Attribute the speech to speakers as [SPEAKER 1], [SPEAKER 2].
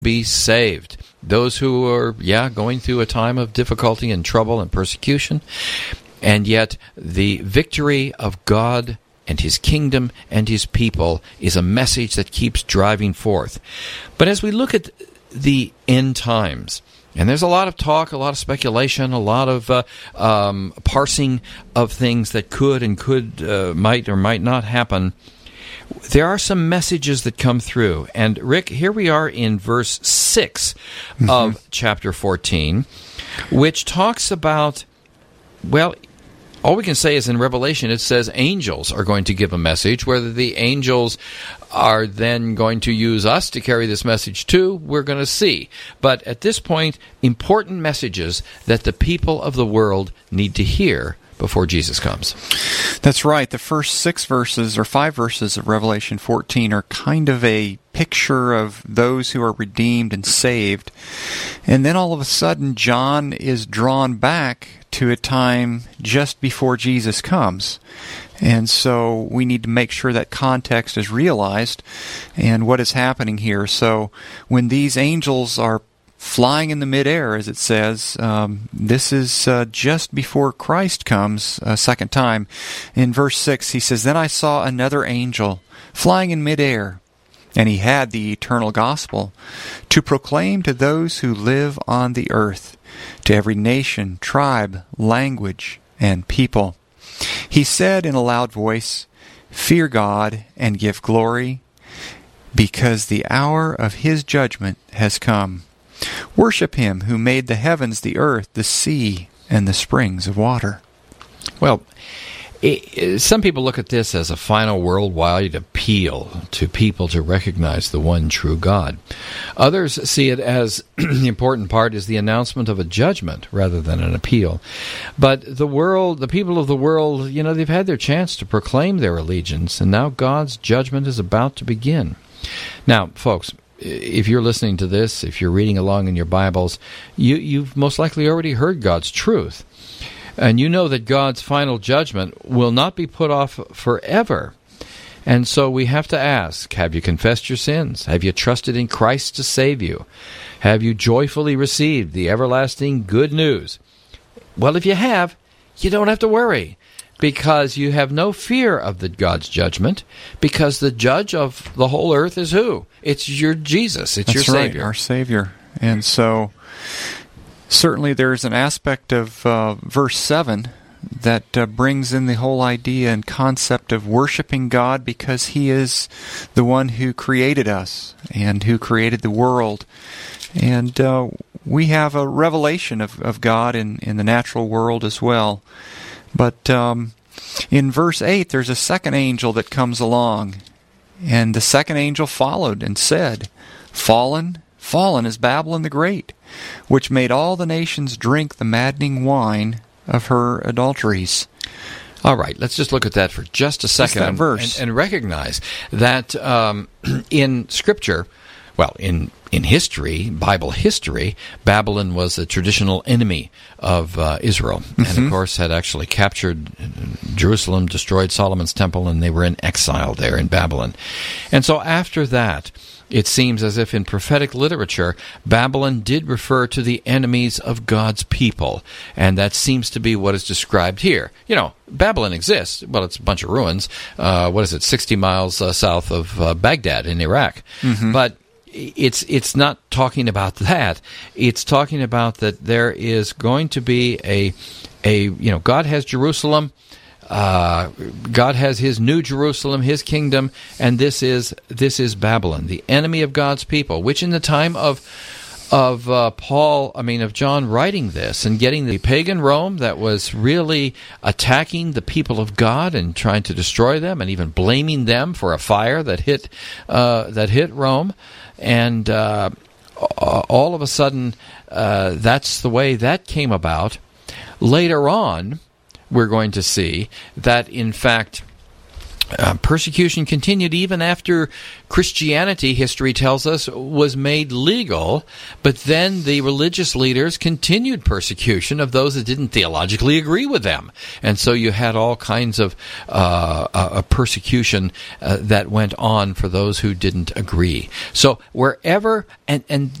[SPEAKER 1] be saved. Those who are, going through a time of difficulty and trouble and persecution. And yet the victory of God and His kingdom and His people is a message that keeps driving forth. But as we look at the end times, and there's a lot of talk, a lot of speculation, a lot of parsing of things that might or might not happen, there are some messages that come through. And Rick, here we are in verse 6 of chapter 14, which talks about, well, all we can say is in Revelation it says angels are going to give a message. Whether the angels are then going to use us to carry this message too, we're going to see. But at this point, important messages that the people of the world need to hear before Jesus comes.
[SPEAKER 2] That's right. The first 5 verses of Revelation 14 are kind of a picture of those who are redeemed and saved. And then all of a sudden, John is drawn back to a time just before Jesus comes. And so we need to make sure that context is realized and what is happening here. So when these angels are flying in the midair, as it says, this is just before Christ comes a second time. In verse 6, he says, "Then I saw another angel flying in midair, and he had the eternal gospel to proclaim to those who live on the earth, to every nation, tribe, language, and people. He said in a loud voice, 'Fear God and give glory, because the hour of His judgment has come. Worship Him who made the heavens, the earth, the sea, and the springs of water.'"
[SPEAKER 1] Well, some people look at this as a final worldwide appeal to people to recognize the one true God. Others see it as the important part is the announcement of a judgment rather than an appeal. But the people of the world, they've had their chance to proclaim their allegiance, and now God's judgment is about to begin. Now, folks, if you're listening to this, if you're reading along in your Bibles, you've most likely already heard God's truth. And you know that God's final judgment will not be put off forever. And so we have to ask, have you confessed your sins? Have you trusted in Christ to save you? Have you joyfully received the everlasting good news? Well, if you have, you don't have to worry, because you have no fear of God's judgment, because the judge of the whole earth is who? It's your Jesus. It's your Savior.
[SPEAKER 2] That's right, our Savior. And so certainly there's an aspect of verse 7 that brings in the whole idea and concept of worshiping God because He is the one who created us and who created the world. And we have a revelation of God in the natural world as well. But in verse 8, there's a second angel that comes along. And the second angel followed and said, "Fallen, fallen is Babylon the Great, which made all the nations drink the maddening wine of her adulteries."
[SPEAKER 1] All right, let's just look at that for just a second.
[SPEAKER 2] Just that verse.
[SPEAKER 1] And recognize that in Scripture, well, in history, Bible history, Babylon was a traditional enemy of Israel. And, of course, had actually captured Jerusalem, destroyed Solomon's temple, and they were in exile there in Babylon. And so after that, it seems as if in prophetic literature, Babylon did refer to the enemies of God's people. And that seems to be what is described here. Babylon exists. Well, it's a bunch of ruins. 60 miles south of Baghdad in Iraq. But it's not talking about that. It's talking about that there is going to be God has Jerusalem. God has His new Jerusalem, His kingdom, and this is Babylon, the enemy of God's people, which in the time of John writing this and getting the pagan Rome that was really attacking the people of God and trying to destroy them and even blaming them for a fire that hit Rome. And all of a sudden, that's the way that came about. Later on, we're going to see that, in fact, Persecution continued even after Christianity, history tells us, was made legal, but then the religious leaders continued persecution of those that didn't theologically agree with them. And so you had all kinds of persecution that went on for those who didn't agree. So wherever, and